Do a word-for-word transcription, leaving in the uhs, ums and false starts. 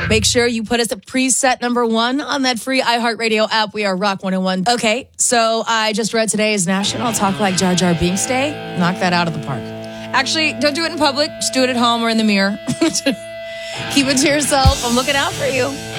Make sure you put us at preset number one on that free iHeartRadio app. We are Rock one oh one. Okay, so I just read today is National Talk Like Jar Jar Binks Day. Knock that out of the park. Actually, don't do it in public. Just do it at home or in the mirror. Keep it to yourself. I'm looking out for you.